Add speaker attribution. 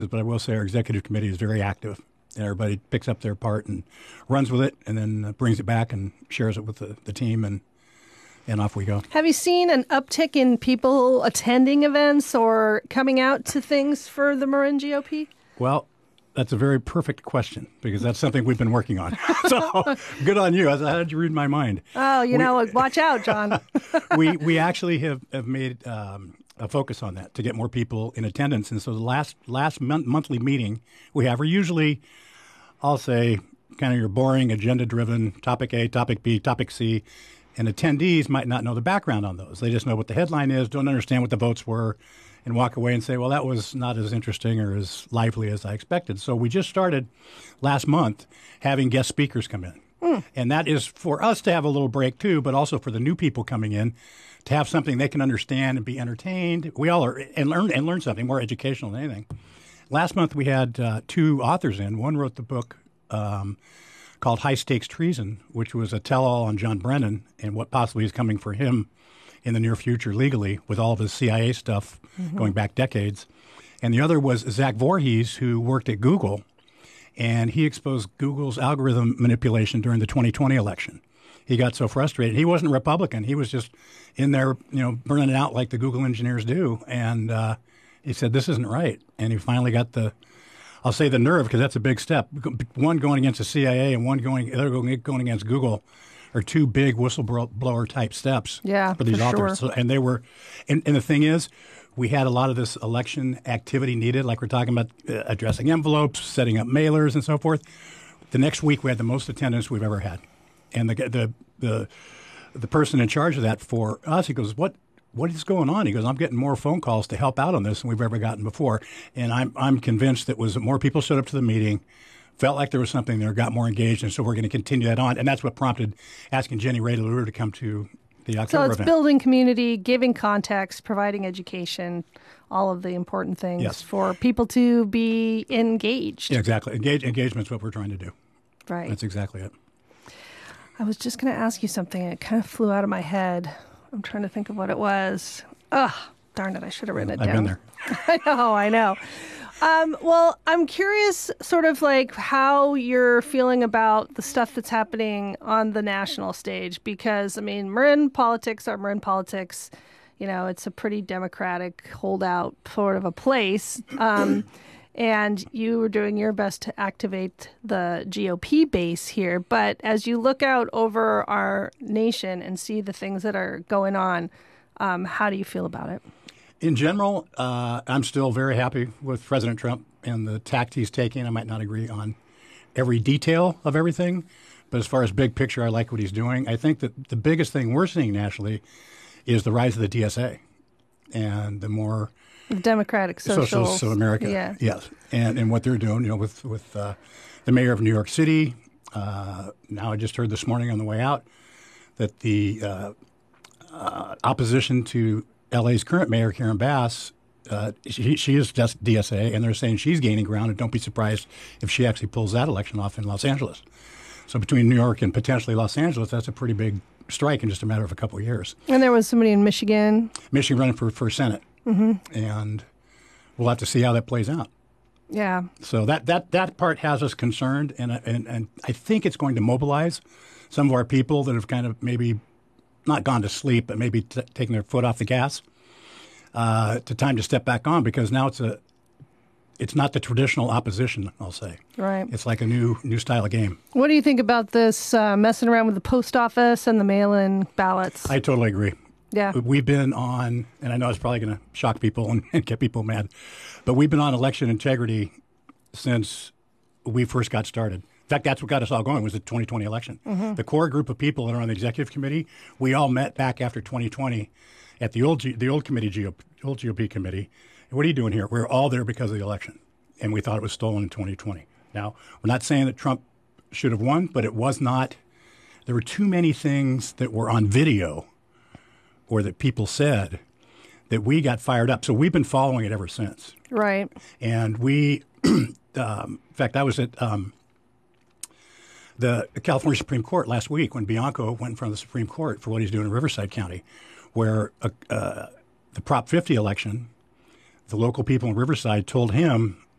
Speaker 1: but I will say our executive committee is very active. And everybody picks up their part and runs with it, and then brings it back and shares it with the team, and off we go.
Speaker 2: Have you seen an uptick in people attending events or coming out to things for the Marin GOP?
Speaker 1: Well, that's a very perfect question, because that's something we've been working on. So good on you. How did you read my mind?
Speaker 2: Oh, watch out, John.
Speaker 1: we actually have made a focus on that to get more people in attendance. And so the last monthly meeting we have are usually, I'll say, kind of your boring, agenda-driven, topic A, topic B, topic C, and attendees might not know the background on those. They just know what the headline is, don't understand what the votes were, and walk away and say, well, that was not as interesting or as lively as I expected. So we just started last month having guest speakers come in. And that is for us to have a little break, too, but also for the new people coming in to have something they can understand and be entertained. We all are, and learn something more educational than anything. Last month, we had two authors in. One wrote the book called High Stakes Treason, which was a tell-all on John Brennan and what possibly is coming for him in the near future legally with all of his CIA stuff going back decades. And the other was Zach Voorhees, who worked at Google, and he exposed Google's algorithm manipulation during the 2020 election. He got so frustrated. He wasn't a Republican. He was just in there, burning it out like the Google engineers do. And he said, this isn't right. And he finally got the nerve, because that's a big step. One going against the CIA and the other going against Google are two big whistleblower type steps for these authors.
Speaker 2: Sure.
Speaker 1: So, and they were, and the thing is, we had a lot of this election activity needed, like we're talking about addressing envelopes, setting up mailers, and so forth. The next week, we had the most attendance we've ever had. And the person in charge of that for us, he goes, what is going on? He goes, I'm getting more phone calls to help out on this than we've ever gotten before. And I'm convinced that more people showed up to the meeting, felt like there was something there, got more engaged, and so we're going to continue that on. And that's what prompted asking Jenny Ray LaRue to come to the October event.
Speaker 2: So it's building community, giving context, providing education, all of the important things for people to be engaged.
Speaker 1: Yeah, exactly. Engagement's what we're trying to do.
Speaker 2: Right.
Speaker 1: That's exactly it.
Speaker 2: I was just going to ask you something. It kind of flew out of my head. I'm trying to think of what it was. Ugh, darn it. I should have written it down.
Speaker 1: I've been there.
Speaker 2: I know. Well, I'm curious sort of like how you're feeling about the stuff that's happening on the national stage, because, Marin politics are Marin politics. It's a pretty democratic holdout sort of a place. And you were doing your best to activate the GOP base here. But as you look out over our nation and see the things that are going on, how do you feel about it?
Speaker 1: In general, I'm still very happy with President Trump and the tact he's taking. I might not agree on every detail of everything, but as far as big picture, I like what he's doing. I think that the biggest thing we're seeing nationally is the rise of the DSA and the more
Speaker 2: Democratic Socialists
Speaker 1: of America.
Speaker 2: Yeah.
Speaker 1: Yes. And what they're doing, with the mayor of New York City. Now I just heard this morning on the way out that the opposition to LA's current mayor, Karen Bass, she is just DSA, and they're saying she's gaining ground, and don't be surprised if she actually pulls that election off in Los Angeles. So between New York and potentially Los Angeles, that's a pretty big strike in just a matter of a couple of years.
Speaker 2: And there was somebody in Michigan.
Speaker 1: Michigan running for Senate. And we'll have to see how that plays out.
Speaker 2: Yeah.
Speaker 1: So that part has us concerned, and I think it's going to mobilize some of our people that have kind of maybe not gone to sleep, but maybe taking their foot off the gas to time to step back on, because now it's not the traditional opposition, I'll say.
Speaker 2: Right.
Speaker 1: It's like a new style of game.
Speaker 2: What do you think about this messing around with the post office and the mail-in ballots?
Speaker 1: I totally agree.
Speaker 2: Yeah.
Speaker 1: We've been on, and I know it's probably going to shock people and get people mad, but we've been on election integrity since we first got started. In fact, that's what got us all going was the 2020 election. The core group of people that are on the executive committee, we all met back after 2020 at the old GOP committee. And what are you doing here? We're all there because of the election, and we thought it was stolen in 2020. Now, we're not saying that Trump should have won, but it was not. There were too many things that were on video or that people said that we got fired up. So we've been following it ever since.
Speaker 2: Right.
Speaker 1: And we, in fact, I was at the California Supreme Court last week when Bianco went in front of the Supreme Court for what he's doing in Riverside County, where the Prop 50 election, the local people in Riverside told him